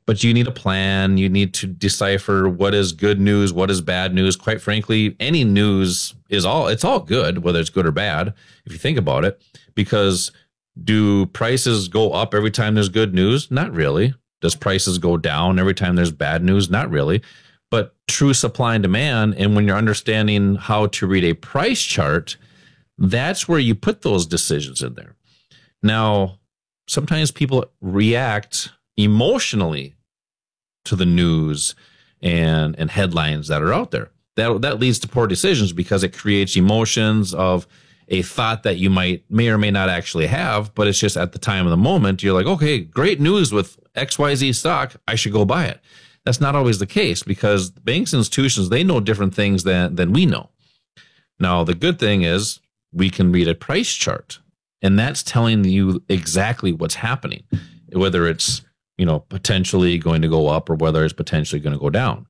But you need a plan. You need to decipher what is good news, what is bad news. Quite frankly, any news it's all good, whether it's good or bad, if you think about it, because do prices go up every time there's good news? Not really. Does prices go down every time there's bad news? Not really. But true supply and demand, and when you're understanding how to read a price chart, that's where you put those decisions in there. Now, sometimes people react emotionally to the news and headlines that are out there. That leads to poor decisions because it creates emotions of a thought that you may or may not actually have, but it's just at the time of the moment, you're like, okay, great news with XYZ stock, I should go buy it. That's not always the case because banks and institutions, they know different things than we know. Now, the good thing is we can read a price chart, and that's telling you exactly what's happening, whether it's potentially going to go up or whether it's potentially going to go down.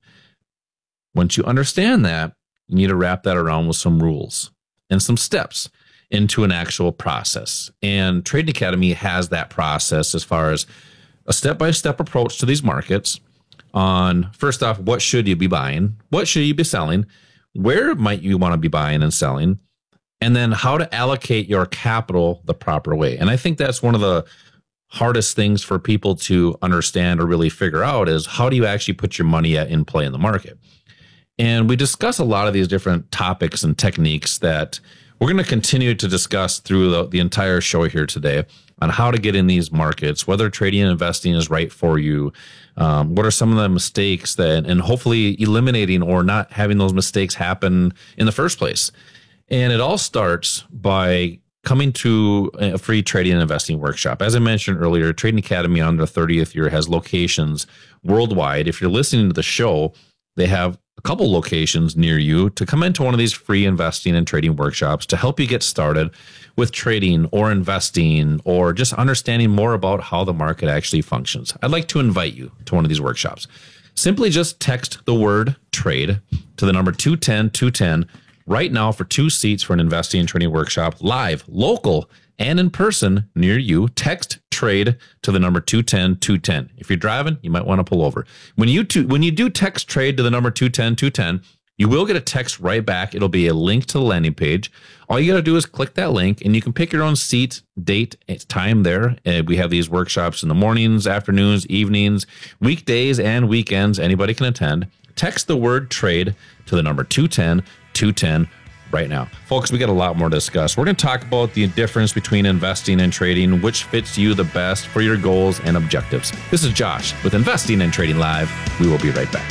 Once you understand that, you need to wrap that around with some rules and some steps into an actual process. And Trading Academy has that process as far as a step-by-step approach to these markets on, first off, what should you be buying? What should you be selling? Where might you want to be buying and selling? And then how to allocate your capital the proper way. And I think that's one of the hardest things for people to understand or really figure out is how do you actually put your money in play in the market? And we discuss a lot of these different topics and techniques that we're going to continue to discuss through the entire show here today on how to get in these markets, whether trading and investing is right for you. What are some of the mistakes and hopefully eliminating or not having those mistakes happen in the first place. And it all starts by coming to a free trading and investing workshop. As I mentioned earlier, Trading Academy on their 30th year has locations worldwide. If you're listening to the show, they have a couple locations near you to come into one of these free investing and trading workshops to help you get started with trading or investing or just understanding more about how the market actually functions. I'd like to invite you to one of these workshops. Simply just text the word trade to the number 210-210 right now for 2 seats for an investing and trading workshop, live, local, and in person near you. Text trade to the number 210-210. If you're driving, you might want to pull over. When you do text trade to the number 210-210, you will get a text right back. It'll be a link to the landing page. All you got to do is click that link, and you can pick your own seat, date, time there. We have these workshops in the mornings, afternoons, evenings, weekdays, and weekends. Anybody can attend. Text the word trade to the number 210-210 right now. Folks, we got a lot more to discuss. We're going to talk about the difference between investing and trading, which fits you the best for your goals and objectives. This is Josh with Investing and Trading Live. We will be right back.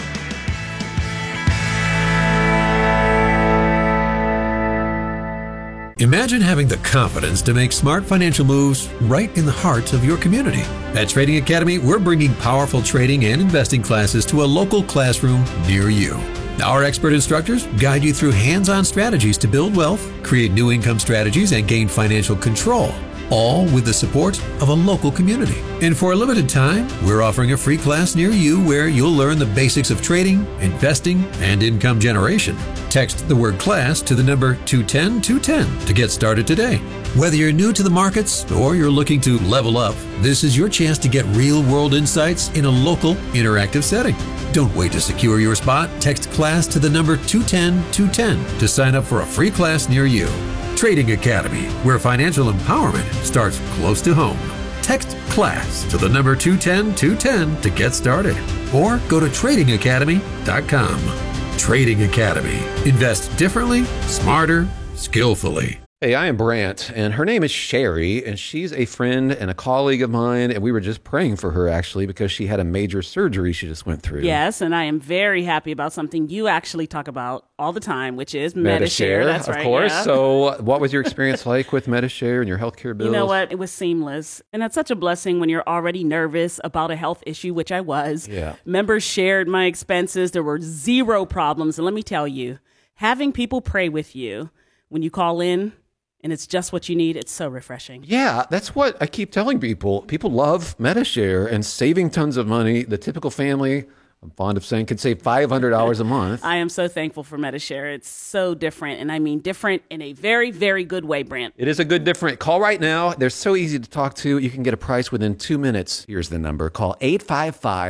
Imagine having the confidence to make smart financial moves right in the heart of your community. At Trading Academy, we're bringing powerful trading and investing classes to a local classroom near you. Our expert instructors guide you through hands-on strategies to build wealth, create new income strategies, and gain financial control, all with the support of a local community. And for a limited time, we're offering a free class near you where you'll learn the basics of trading, investing, and income generation. Text the word class to the number 210-210 to get started today. Whether you're new to the markets or you're looking to level up, this is your chance to get real-world insights in a local, interactive setting. Don't wait to secure your spot. Text class to the number 210-210 to sign up for a free class near you. Trading Academy, where financial empowerment starts close to home. Text class to the number 210-210 to get started, or go to tradingacademy.com. Trading Academy. Invest differently, smarter, skillfully. Hey, I am Brant, and her name is Sherry, and she's a friend and a colleague of mine, and we were just praying for her, actually, because she had a major surgery she just went through. Yes, and I am very happy about something you actually talk about all the time, which is Medi-Share. That's right, of course. Yeah. So what was your experience like with Medi-Share and your healthcare bills? You know what? It was seamless, and that's such a blessing when you're already nervous about a health issue, which I was. Yeah. Members shared my expenses. There were zero problems, and let me tell you, having people pray with you when you call in, and it's just what you need, it's so refreshing. Yeah, that's what I keep telling people. People love Medi-Share and saving tons of money. The typical family, I'm fond of saying, could save $500 a month. I am so thankful for Medi-Share. It's so different, and I mean different in a very, very good way, Brant. It is a good different. Call right now. They're so easy to talk to. You can get a price within 2 minutes. Here's the number. Call 855